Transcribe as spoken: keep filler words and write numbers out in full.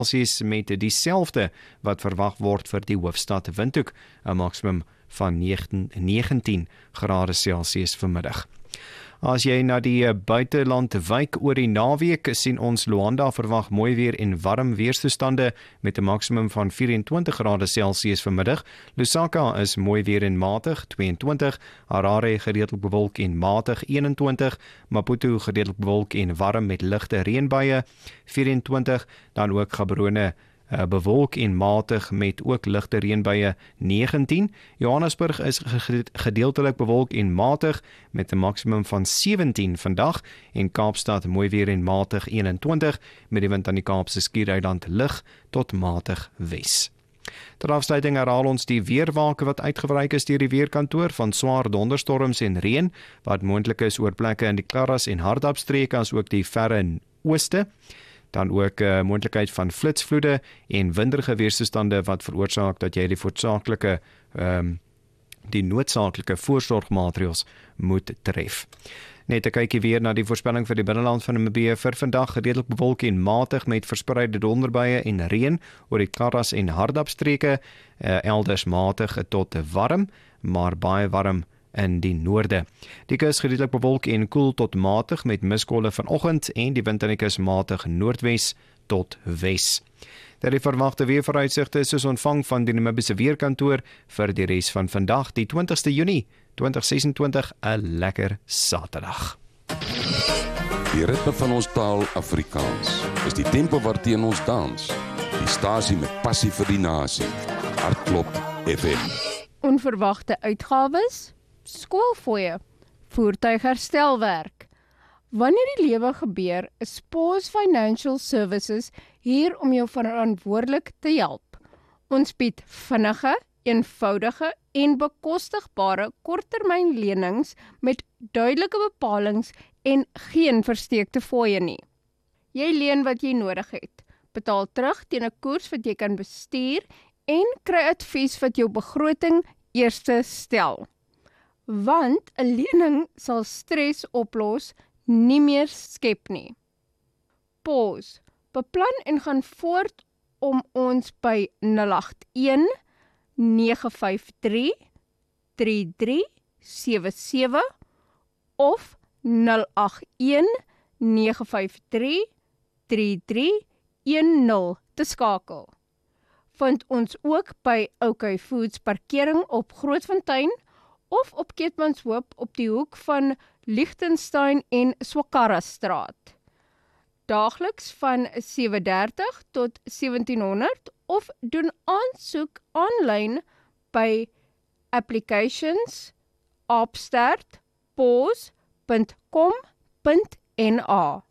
Celsius met dieselfde wat verwag word vir die hoofstad Windhoek, 'n maksimum van negentien grade Celsius vanmiddag. As jy na die buiteland wyk oor die naweek, sien ons Luanda verwag mooi weer en warm weerstoestande met 'n maksimum van vyf en twintig grade Celsius vanmiddag. Lusaka is mooi weer en matig, twee en twintig, Harare gedeeltelik bewolk en matig, een en twintig, Maputo gedeeltelik bewolk en warm met ligte reënbuie, vyf en twintig, dan ook Gaborone Uh, bewolk en matig met ook ligte reënbuie, negentien. Johannesburg is gedeeltelik bewolk en matig met 'n maksimum van sewentien vandag en Kaapstad mooi weer en matig, een en twintig met die wind aan die Kaapse Skiereiland lig tot matig wes. Ter afsluiting herhaal ons die weerwake wat uitgebreek is deur die weerkantoor van swaar donderstorms en reën wat moontlik is oor plekke in die Karas en Hardapstreke as ook die verre ooste. Dan ook uh, moontlikheid van flitsvloede en winderige weerstoestande wat veroorsaak dat jy die voortsaaklike um, die noodsaaklike voorsorgmaatreëls moet tref. Net 'n kykie weer na die voorspelling vir die binneland van Namibië vir vandag, gedeeltelik bewolk en matig met verspreide donderbuie en reën oor die Karas en Hardapstreke, uh, elders matig tot warm, maar baie warm in die noorde. Die kus gedeeltelik bewolk en koel tot matig met miskolle vanoggend en die wind aan die kus matig noordwes tot wes. Daar die verwagte weervooruitsigte is soos ontvang van die Namibiese weerkantoor vir die res van vandag, die twintigste Junie tweeduisend ses en twintig, 'n lekker Saterdag. Die ritme van ons taal Afrikaans is die tempo waarteen ons dans. Die stasie met passie vir die nasie. Hartklop F M. Onverwagte uitgawes, skoolfooie, voertuigherstelwerk. Wanneer die lewe gebeur, is Pause Financial Services hier om jou verantwoordelik te help. Ons bied vinnige, eenvoudige en bekostigbare korttermynlenings met duidelike bepalings en geen versteekte fooie nie. Jy leen wat jy nodig het, betaal terug teen 'n koers wat jy kan bestuur en kry advies wat jou begroting eerste stel. Want 'n lening sal stres oplos, nie meer skep nie. Pause. Beplan en gaan voort om ons by nul agt een nege vyf drie drie drie sewe sewe of nul agt een nege vyf drie drie drie een nul te skakel. Vind ons ook by OK Foods parkering op Grootfontein of op Keetmanshoop op die hoek van Lichtenstein en Swakara straat. Daagliks van sewe dertig tot sewentien honderd of doen aansoek aanlyn by applications opstart pause punt com punt n a.